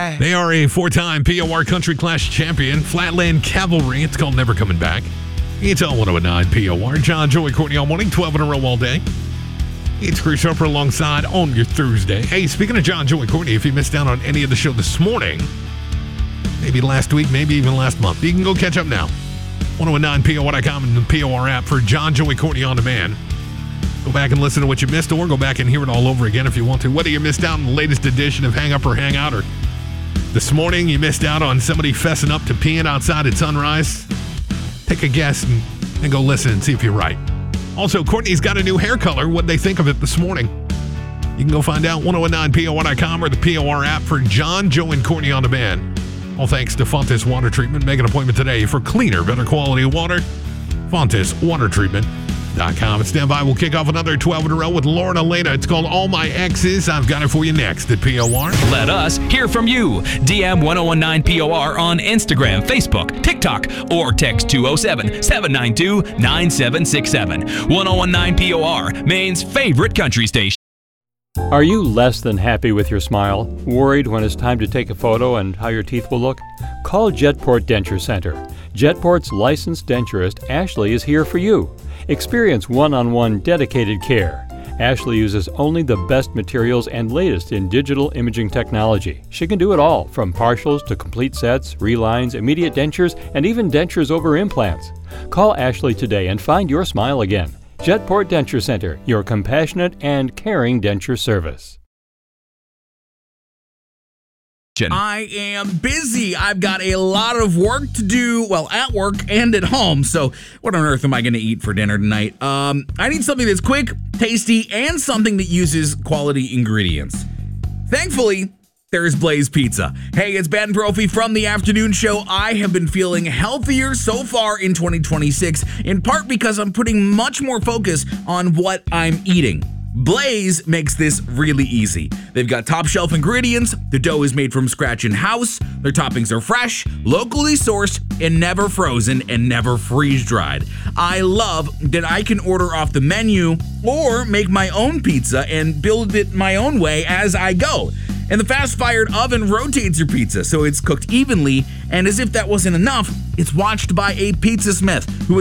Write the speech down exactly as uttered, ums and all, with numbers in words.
guy. They are a four-time P O R Country Clash champion, Flatland Cavalry. It's called Never Coming Back. It's on one oh nine P O R. John, Joey, Courtney all morning, twelve in a row all day. It's Chris Harper alongside on your Thursday. Hey, speaking of John, Joey, Courtney, if you missed out on any of the show this morning, maybe last week, maybe even last month, you can go catch up now. one oh nine P O R dot com and the P O R app for John, Joey, Courtney on demand. Go back and listen to what you missed, or go back and hear it all over again if you want to. Whether you missed out on the latest edition of Hang Up or Hang Out, or this morning you missed out on somebody fessing up to peeing outside at sunrise, take a guess and, and go listen and see if you're right. Also, Courtney's got a new hair color. What'd they think of it this morning? You can go find out one oh nine P O R dot com or the P O R app for John, Joe, and Courtney on demand. All thanks to Fontes Water Treatment. Make an appointment today for cleaner, better quality water. Fontes Water Treatment. Com. And stand by. We'll kick off another twelve in a row with Lauren Elena. It's called All My Exes. I've got it for you next at P O R. Let us hear from you. D M one oh nine P O R on Instagram, Facebook, TikTok, or text two oh seven, seven nine two, nine seven six seven. one oh nine P O R, Maine's favorite country station. Are you less than happy with your smile? Worried when it's time to take a photo and how your teeth will look? Call Jetport Denture Center. Jetport's licensed denturist, Ashley, is here for you. Experience one-on-one dedicated care. Ashley uses only the best materials and latest in digital imaging technology. She can do it all, from partials to complete sets, relines, immediate dentures, and even dentures over implants. Call Ashley today and find your smile again. Jetport Denture Center, your compassionate and caring denture service. I am busy. I've got a lot of work to do, well, at work and at home. So what on earth am I going to eat for dinner tonight? Um, I need something that's quick, tasty, and something that uses quality ingredients. Thankfully, there's Blaze Pizza. Hey, it's Ben Brophy from the afternoon show. I have been feeling healthier so far in twenty twenty-six, in part because I'm putting much more focus on what I'm eating. Blaze makes this really easy. They've got top shelf ingredients, the dough is made from scratch in-house, their toppings are fresh, locally sourced, and never frozen and never freeze-dried. I love that I can order off the menu or make my own pizza and build it my own way as I go. And the fast-fired oven rotates your pizza so it's cooked evenly, and as if that wasn't enough, it's watched by a pizza smith who